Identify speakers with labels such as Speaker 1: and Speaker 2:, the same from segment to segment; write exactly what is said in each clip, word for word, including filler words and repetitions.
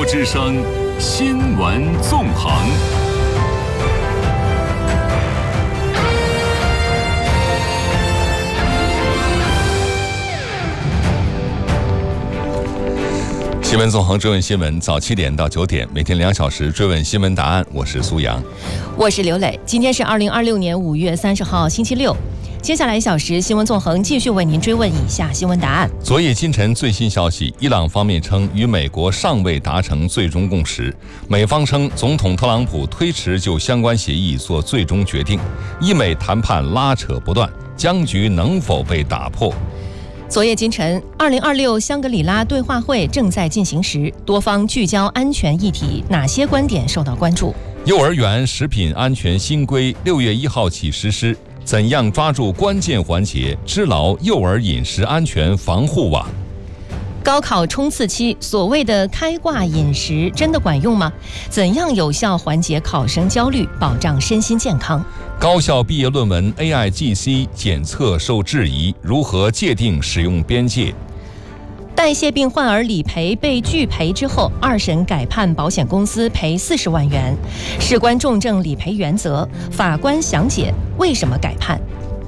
Speaker 1: 之声新闻纵横。新闻纵横追问新闻，早七点到九点，每天两小时追问新闻答案。我是苏阳，
Speaker 2: 我是刘磊。今天是二零二六年五月三十号，星期六。接下来一小时，新闻纵横继续为您追问以下新闻答案。
Speaker 1: 昨夜今晨最新消息，伊朗方面称与美国尚未达成最终共识，美方称总统特朗普推迟就相关协议做最终决定，伊美谈判拉扯不断，僵局能否被打破？
Speaker 2: 昨夜今晨，二零二六香格里拉对话会正在进行时，多方聚焦安全议题，哪些观点受到关注？
Speaker 1: 幼儿园食品安全新规六月一号起实施，怎样抓住关键环节，织牢幼儿饮食安全防护网？
Speaker 2: 高考冲刺期，所谓的开挂饮食真的管用吗？怎样有效缓解考生焦虑，保障身心健康？
Speaker 1: 高校毕业论文 A I G C 检测受质疑，如何界定使用边界？
Speaker 2: 代谢病患儿理赔被拒赔之后，二审改判保险公司赔四十万元，事关重症理赔原则，法官详解为什么改判。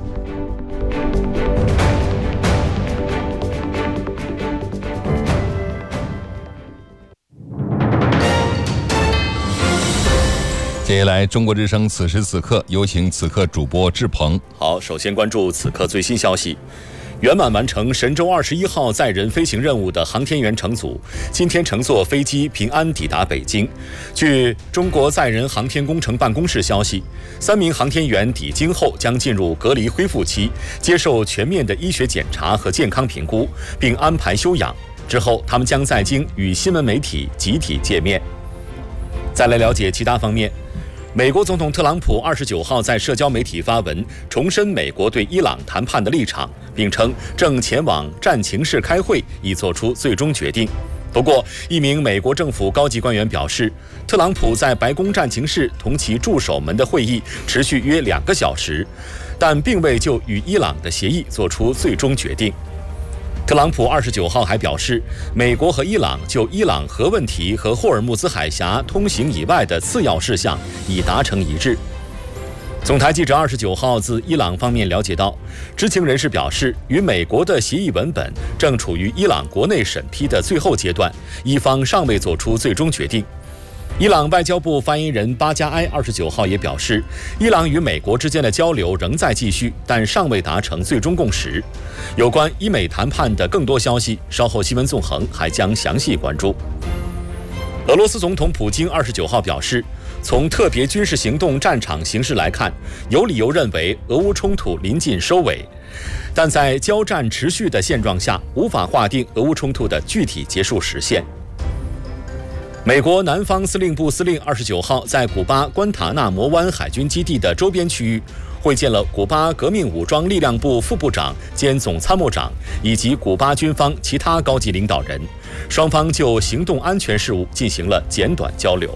Speaker 2: 接下来，中国之声此时此刻有请此刻主播志鹏。
Speaker 3: 好，首先关注此刻最新消息。圆满完成神舟二十一号载人飞行任务的航天员乘组，今天乘坐飞机平安抵达北京。据中国载人航天工程办公室消息，三名航天员抵京后将进入隔离恢复期，接受全面的医学检查和健康评估，并安排休养。之后，他们将在京与新闻媒体集体见面。再来了解其他方面。美国总统特朗普二十九号在社交媒体发文，重申美国对伊朗谈判的立场，并称正前往战情室开会，以做出最终决定。不过，一名美国政府高级官员表示，特朗普在白宫战情室同其助手们的会议持续约两个小时，但并未就与伊朗的协议做出最终决定。特朗普二十九号还表示，美国和伊朗就伊朗核问题和霍尔木兹海峡通行以外的次要事项已达成一致。总台记者二十九号自伊朗方面了解到，知情人士表示，与美国的协议文本正处于伊朗国内审批的最后阶段，伊方尚未做出最终决定。伊朗外交部发言人巴加埃二十九号也表示，伊朗与美国之间的交流仍在继续，但尚未达成最终共识。有关伊美谈判的更多消息，稍后新闻纵横还将详细关注。俄罗斯总统普京二十九号表示，从特别军事行动战场形势来看，有理由认为俄乌冲突临近收尾，但在交战持续的现状下，无法划定俄乌冲突的具体结束时限。美国南方司令部司令二十九号在古巴关塔纳摩湾海军基地的周边区域会见了古巴革命武装力量部副部长兼总参谋长以及古巴军方其他高级领导人，双方就行动安全事务进行了简短交流。